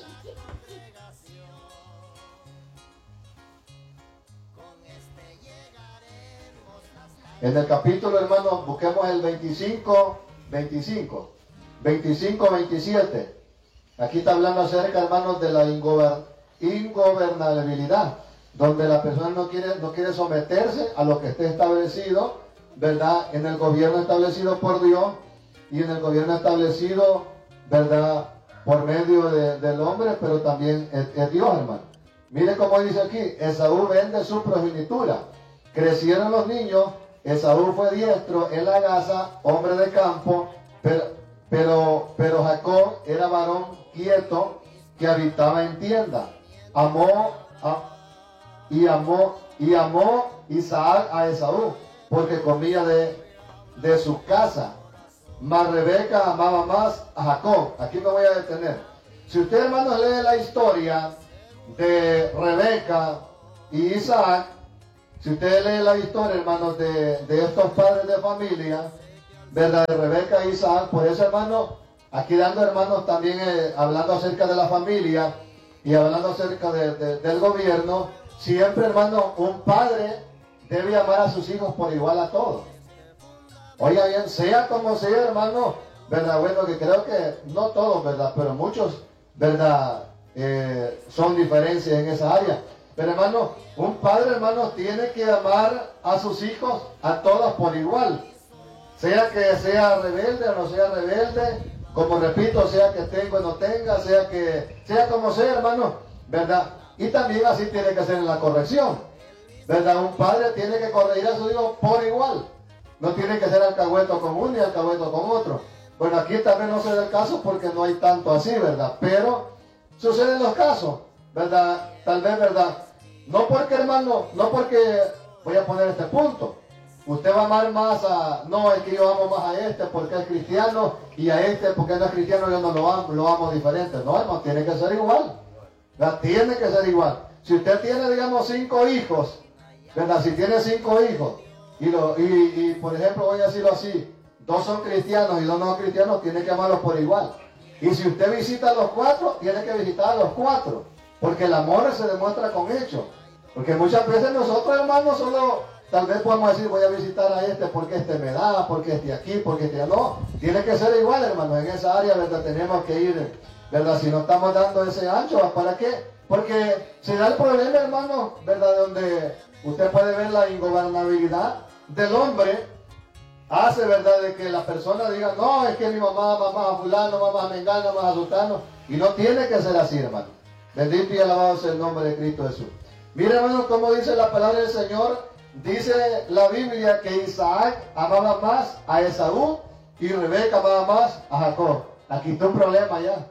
En el capítulo, hermano, busquemos el veinticinco, veinticinco. veinticinco, veintisiete. Aquí está hablando acerca, hermanos, de la ingobernabilidad, donde la persona no quiere, no quiere someterse a lo que esté establecido, ¿verdad?, en el gobierno establecido por Dios y en el gobierno establecido, ¿verdad?, por medio de, del hombre, pero también es, es Dios, hermano. Mire cómo dice aquí: Esaú vende su progenitura. Crecieron los niños, Esaú fue diestro en la gaza, hombre de campo, pero, pero, pero Jacob era varón quieto que habitaba en tienda. Amó a, y amó y amó Isaac a Esaú, porque comía de, de su casa. mas Rebeca amaba más a Jacob. Aquí me voy a detener. Si usted, hermanos, lee la historia de Rebeca y Isaac, si usted lee la historia, hermanos, de, de estos padres de familia, ¿verdad? De Rebeca e Isaac, por eso, hermanos, aquí dando, hermanos, también eh, hablando acerca de la familia y hablando acerca de, de, del gobierno, siempre, hermano, un padre debe amar a sus hijos por igual a todos. Oiga bien, sea como sea, hermano, ¿verdad? Bueno, que creo que no todos, ¿verdad? Pero muchos, ¿verdad? Eh, son diferencias en esa área. Pero, hermano, un padre, hermano, tiene que amar a sus hijos a todos por igual. Sea que sea rebelde o no sea rebelde, como repito, sea que tenga o no tenga, sea que sea como sea, hermano, ¿verdad? Y también así tiene que ser en la corrección, ¿verdad? Un padre tiene que corregir a su hijo por igual. No tiene que ser alcahueto con uno y alcahueto con otro. Bueno, aquí también no se da el caso porque no hay tanto así, ¿verdad? Pero suceden los casos, ¿verdad? Tal vez, ¿verdad? No porque, hermano, no porque, voy a poner este punto. Usted va a amar más a, no, es que yo amo más a este porque es cristiano y a este porque no es cristiano yo no lo amo, lo amo diferente. No, hermano, tiene que ser igual. ¿Verdad? Tiene que ser igual. Si usted tiene, digamos, cinco hijos, ¿verdad? Si tiene cinco hijos y, lo, y, y por ejemplo, voy a decirlo así, dos son cristianos y dos no son cristianos, tiene que amarlos por igual. Y si usted visita a los cuatro, tiene que visitar a los cuatro. Porque el amor se demuestra con hechos. Porque muchas veces nosotros, hermanos, solo tal vez podemos decir, voy a visitar a este porque este me da, porque este aquí, porque este no. Tiene que ser igual, hermanos. En esa área, ¿verdad? Tenemos que ir, ¿verdad? Si no estamos dando ese ancho, ¿para qué? Porque se da el problema, hermanos, ¿verdad? Donde usted puede ver la ingobernabilidad del hombre. Hace, ¿verdad? De que la persona diga, no, es que mi mamá ama más a fulano, mamá a mengano, más a sultano. Y no tiene que ser así, hermano. Bendito y alabado sea el nombre de Cristo Jesús. Mira, hermano, como dice la palabra del Señor. Dice la Biblia que Isaac amaba más a Esaú y Rebeca amaba más a Jacob. Aquí está un problema ya.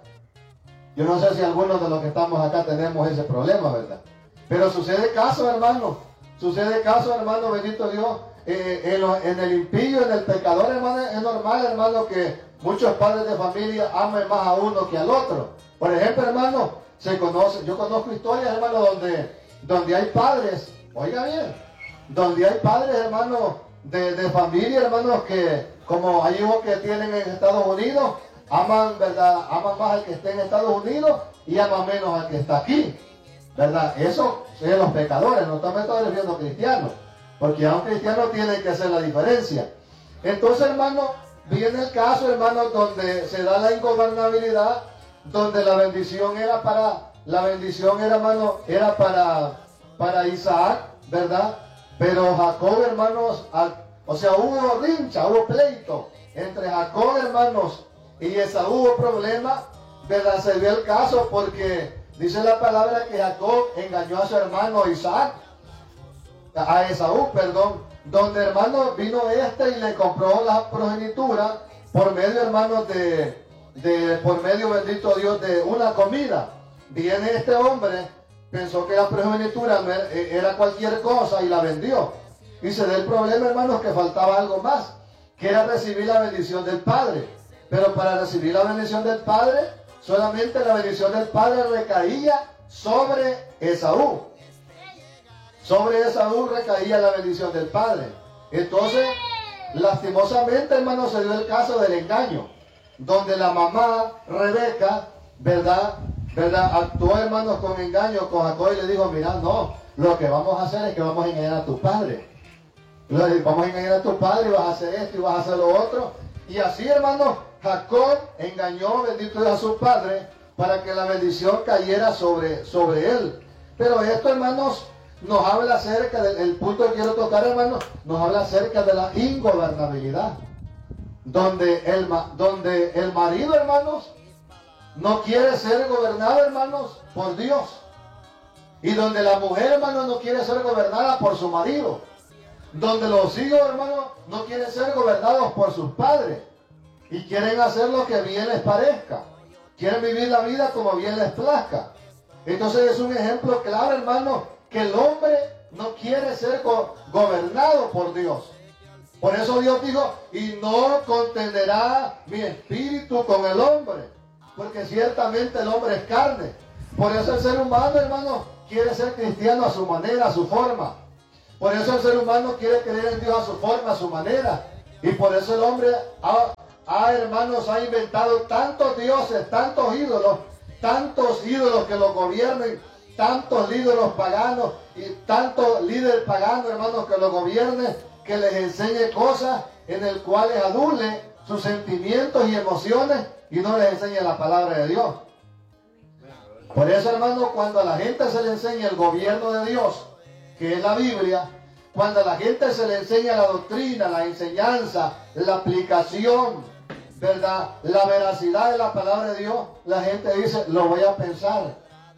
Yo no sé si algunos de los que estamos acá tenemos ese problema, ¿verdad? Pero sucede caso, hermano. Sucede caso, hermano, bendito Dios. Eh, en, lo, en el impío, en el pecador, hermano, es normal, hermano, que muchos padres de familia amen más a uno que al otro. Por ejemplo, hermano, se conoce, yo conozco historias, hermano, donde, donde hay padres, oiga bien, donde hay padres, hermanos, de, de familia, hermanos, que como hay hijos que tienen en Estados Unidos, aman, ¿verdad? Aman más al que esté en Estados Unidos y aman menos al que está aquí, ¿verdad? Eso es los pecadores, no me estoy refiriendo a cristianos, porque a un cristiano tiene que hacer la diferencia. Entonces, hermano, viene el caso, hermano, donde se da la ingobernabilidad, donde la bendición era para, la bendición era, hermano, era para, para Isaac, ¿verdad? Pero Jacob, hermanos, o sea, hubo rincha, hubo pleito entre Jacob, hermanos, y Esaú, hubo problema, ¿verdad? Se dio el caso porque dice la palabra que Jacob engañó a su hermano Isaac, a Esaú, perdón, donde, hermano, vino este y le compró la progenitura por medio, hermanos, de, de, por medio, bendito Dios, de una comida. Viene este hombre, pensó que la progenitura era cualquier cosa y la vendió. Y se da el problema, hermanos, que faltaba algo más, que era recibir la bendición del Padre. Pero para recibir la bendición del Padre, solamente la bendición del Padre recaía sobre Esaú. Sobre Esaú recaía la bendición del Padre. Entonces, lastimosamente, hermanos, se dio el caso del engaño, donde la mamá, Rebeca, ¿verdad? ¿verdad? Actuó, hermanos, con engaño con Jacob y le dijo, mira, no, lo que vamos a hacer es que vamos a engañar a tu padre. Vamos a engañar a tu padre y vas a hacer esto y vas a hacer lo otro. Y así, hermanos, Jacob engañó, bendito Dios, a su padre para que la bendición cayera sobre, sobre él. Pero esto, hermanos, nos habla acerca del el punto que quiero tocar, hermanos, nos habla acerca de la ingobernabilidad. Donde el, donde el marido, hermanos, no quiere ser gobernado, hermanos, por Dios. Y donde la mujer, hermanos, no quiere ser gobernada por su marido. Donde los hijos, hermanos, no quieren ser gobernados por sus padres. Y quieren hacer lo que bien les parezca. Quieren vivir la vida como bien les plazca. Entonces es un ejemplo claro, hermano, que el hombre no quiere ser go- gobernado por Dios. Por eso Dios dijo, y no contenderá mi espíritu con el hombre, porque ciertamente el hombre es carne. Por eso el ser humano, hermano, quiere ser cristiano a su manera, a su forma. Por eso el ser humano quiere creer en Dios a su forma, a su manera. Y por eso el hombre ha, ha, hermanos, ha inventado tantos dioses, tantos ídolos, tantos ídolos que los gobiernen, tantos ídolos paganos y tantos líderes paganos, hermanos, que los gobiernen, que les enseñe cosas en el cual les adule sus sentimientos y emociones y no les enseñe la palabra de Dios. Por eso, hermano, cuando a la gente se le enseña el gobierno de Dios, que es la Biblia, cuando a la gente se le enseña la doctrina, la enseñanza, la aplicación, ¿verdad?, la veracidad de la palabra de Dios, la gente dice, lo voy a pensar.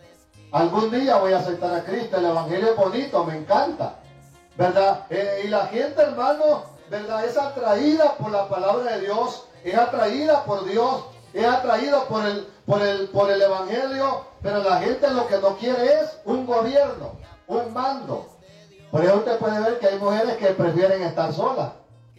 Algún día voy a aceptar a Cristo, el evangelio es bonito, me encanta, ¿verdad? Eh, y la gente, hermano, ¿verdad?, es atraída por la palabra de Dios, es atraída por Dios, es atraída por el, por el, por el evangelio, pero la gente lo que no quiere es un gobierno, un mando. Por eso usted puede ver que hay mujeres que prefieren estar solas,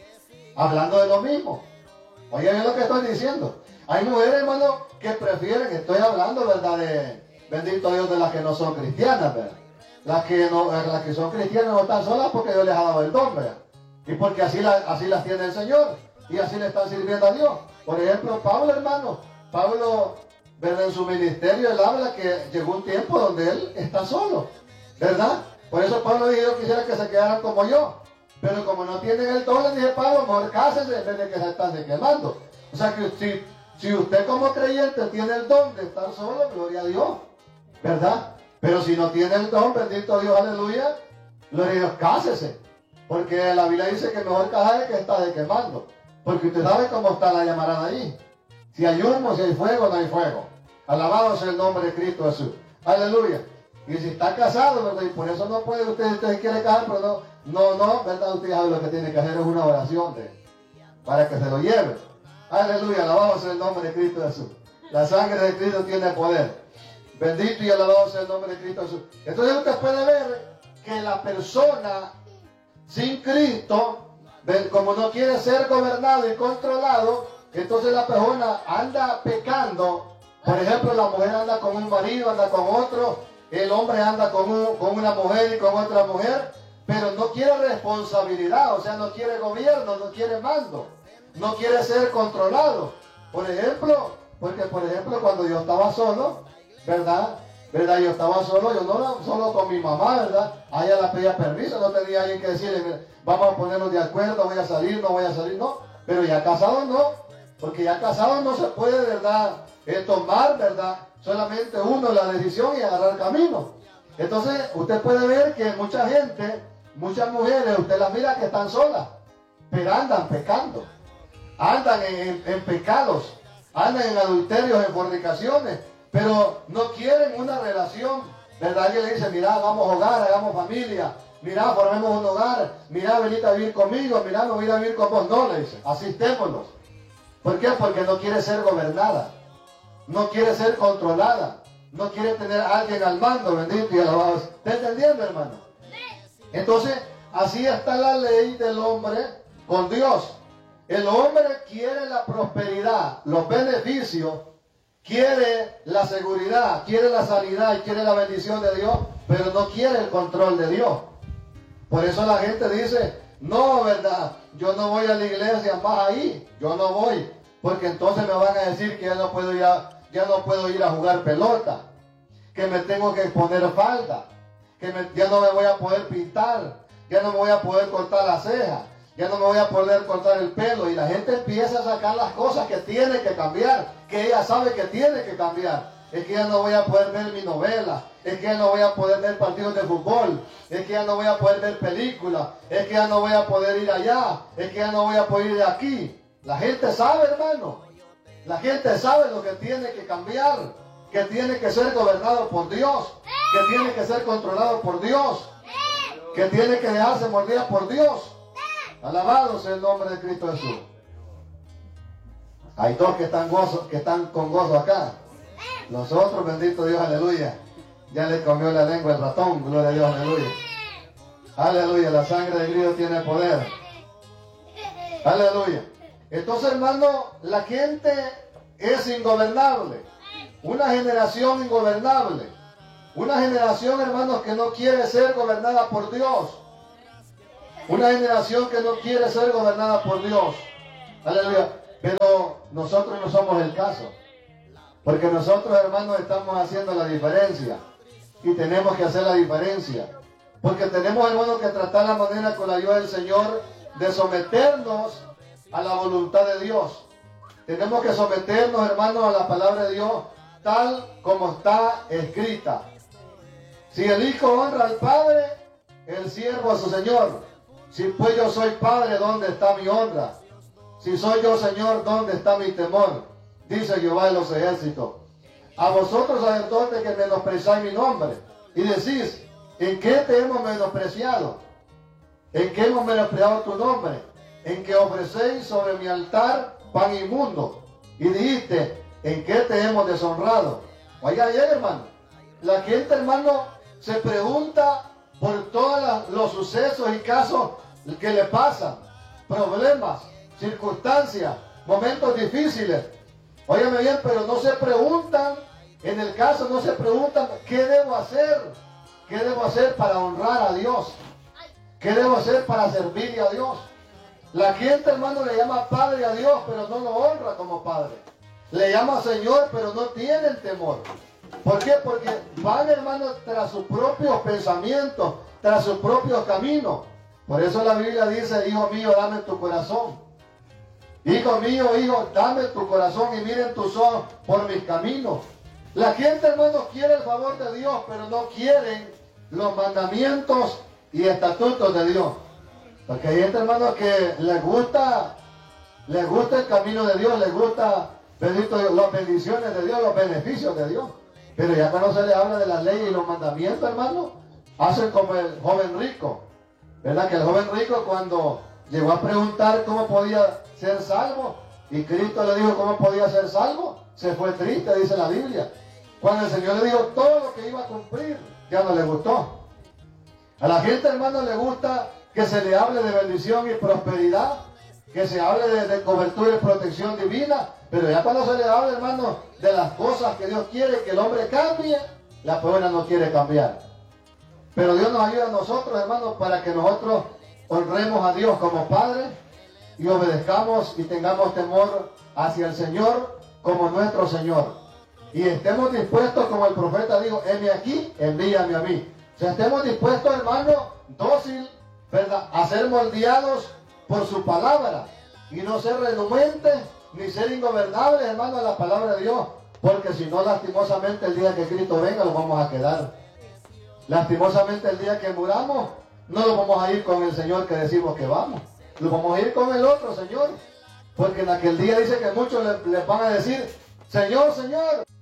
hablando de lo mismo. Oye, es lo que estoy diciendo. Hay mujeres, hermano, que prefieren, estoy hablando, ¿verdad?, de, bendito Dios, de las que no son cristianas, ¿verdad? Las que, no, las que son cristianas no están solas porque Dios les ha dado el don, ¿verdad? Y porque así, la, así las tiene el Señor, y así le están sirviendo a Dios. Por ejemplo, Pablo, hermano, Pablo, ¿verdad?, en su ministerio, él habla que llegó un tiempo donde él está solo, ¿verdad? Por eso Pablo dijo, yo quisiera que se quedaran como yo. Pero como no tienen el don, le dije, Pablo, mejor cásense en vez de que se están quemando. O sea que si, si usted como creyente tiene el don de estar solo, gloria a Dios, ¿verdad? Pero si no tiene el don, bendito Dios, aleluya, gloria a Dios, cásese. Porque la Biblia dice que mejor casarse que estar quemando. Porque usted sabe cómo está la llamarada ahí. Si hay humo, si hay fuego, no hay fuego. Alabado sea el nombre de Cristo Jesús. Aleluya. Y si está casado, ¿verdad?, y por eso no puede usted, usted se quiere casar, pero no, no, no, ¿verdad? Usted sabe lo que tiene que hacer es una oración de, para que se lo lleve. Aleluya, alabado sea el nombre de Cristo Jesús. La sangre de Cristo tiene poder. Bendito y alabado sea el nombre de Cristo Jesús. Entonces usted puede ver que la persona sin Cristo, como no quiere ser gobernado y controlado, entonces la persona anda pecando. Por ejemplo, la mujer anda con un marido, anda con otro. El hombre anda con, un, con una mujer y con otra mujer, pero no quiere responsabilidad, o sea, no quiere gobierno, no quiere mando, no quiere ser controlado. Por ejemplo, porque por ejemplo cuando yo estaba solo, ¿verdad? ¿verdad? Yo estaba solo, yo no era solo con mi mamá, ¿verdad? A ella la pedía permiso, no tenía alguien que decirle, vamos a ponernos de acuerdo, voy a salir, no voy a salir, no. Pero ya casado no, porque ya casado no se puede, ¿verdad?, eh, tomar, ¿verdad?, solamente uno la decisión y agarrar camino. Entonces, usted puede ver que mucha gente, muchas mujeres, usted las mira que están solas, pero andan pecando, andan en, en, en pecados, andan en adulterios, en fornicaciones, pero no quieren una relación, ¿verdad? Alguien le dice, mira, hagamos hogar, hagamos familia, mira, formemos un hogar, mira, venite a vivir conmigo, mira, me voy a vivir con vos. No, le dice, asistémonos. ¿Por qué? Porque no quiere ser gobernada, no quiere ser controlada, no quiere tener a alguien al mando, bendito y alabado. ¿Está entendiendo, hermano? Entonces, así está la ley del hombre con Dios. El hombre quiere la prosperidad, los beneficios, quiere la seguridad, quiere la sanidad y quiere la bendición de Dios, pero no quiere el control de Dios. Por eso la gente dice, no, ¿verdad? Yo no voy a la iglesia más ahí, yo no voy, porque entonces me van a decir que ya no puedo ir a, ya no puedo ir a jugar pelota, que me tengo que poner falda, que me, ya no me voy a poder pintar, ya no me voy a poder cortar las cejas, ya no me voy a poder cortar el pelo. Y la gente empieza a sacar las cosas que tiene que cambiar, que ella sabe que tiene que cambiar. Es que ya no voy a poder ver mi novela, es que ya no voy a poder ver partidos de fútbol, es que ya no voy a poder ver películas, es que ya no voy a poder ir allá, es que ya no voy a poder ir de aquí. La gente sabe, hermano, la gente sabe lo que tiene que cambiar, que tiene que ser gobernado por Dios, que tiene que ser controlado por Dios, que tiene que dejarse morder por Dios. Alabado sea el nombre de Cristo Jesús. Hay dos que están, gozo, que están con gozo acá. Nosotros, bendito Dios, aleluya. Ya le comió la lengua el ratón, gloria a Dios, aleluya. Aleluya, la sangre de Cristo tiene poder. Aleluya. Entonces, hermano, la gente es ingobernable. Una generación ingobernable. Una generación, hermanos, que no quiere ser gobernada por Dios. Una generación que no quiere ser gobernada por Dios. Aleluya. Pero nosotros no somos el caso. Porque nosotros, hermanos, estamos haciendo la diferencia. Y tenemos que hacer la diferencia. Porque tenemos, hermanos, que tratar la manera con la ayuda del Señor de someternos a la voluntad de Dios. Tenemos que someternos, hermanos, a la palabra de Dios tal como está escrita. Si el Hijo honra al Padre, el siervo a su Señor. Si pues yo soy Padre, ¿dónde está mi honra? Si soy yo Señor, ¿dónde está mi temor? Dice Jehová de los ejércitos. A vosotros, sacerdotes, que menospreciáis mi nombre, y decís, ¿en qué te hemos menospreciado? ¿En qué hemos menospreciado tu nombre? En que ofrecéis sobre mi altar pan inmundo. Y dijiste, ¿en qué te hemos deshonrado? Oiga bien, hermano. La gente, hermano, se pregunta por todos los sucesos y casos que le pasan. Problemas, circunstancias, momentos difíciles. Óigame bien, pero no se preguntan, en el caso no se preguntan, ¿qué debo hacer? ¿Qué debo hacer para honrar a Dios? ¿Qué debo hacer para servirle a Dios? La gente, hermano, le llama Padre a Dios, pero no lo honra como Padre. Le llama Señor, pero no tienen temor. ¿Por qué? Porque van, hermano, tras sus propios pensamientos, tras sus propios caminos. Por eso la Biblia dice, hijo mío, dame tu corazón. Hijo mío, hijo, dame tu corazón y miren tus ojos por mis caminos. La gente, hermano, quiere el favor de Dios, pero no quieren los mandamientos y estatutos de Dios. Porque hay gente, hermano, que les gusta, les gusta el camino de Dios, les gusta, bendito, las bendiciones de Dios, los beneficios de Dios. Pero ya cuando se le habla de las leyes y los mandamientos, hermano, hacen como el joven rico. ¿Verdad? Que el joven rico, cuando llegó a preguntar cómo podía ser salvo, y Cristo le dijo cómo podía ser salvo, se fue triste, dice la Biblia. Cuando el Señor le dijo todo lo que iba a cumplir, ya no le gustó. A la gente, hermano, le gusta que se le hable de bendición y prosperidad, que se hable de, de cobertura y protección divina, pero ya cuando se le habla, hermano, de las cosas que Dios quiere que el hombre cambie, la persona no quiere cambiar. Pero Dios nos ayuda a nosotros, hermanos, para que nosotros honremos a Dios como Padre y obedezcamos y tengamos temor hacia el Señor como nuestro Señor. Y estemos dispuestos, como el profeta dijo, heme aquí, envíame a mí. O sea, estemos dispuestos, hermano, dócil, ¿verdad?, a ser moldeados por su palabra y no ser renuentes ni ser ingobernables, hermano, a la palabra de Dios, porque si no, lastimosamente el día que Cristo venga lo vamos a quedar. Lastimosamente el día que muramos no lo vamos a ir con el Señor que decimos que vamos, lo vamos a ir con el otro Señor, porque en aquel día dice que muchos les, les van a decir, Señor, Señor.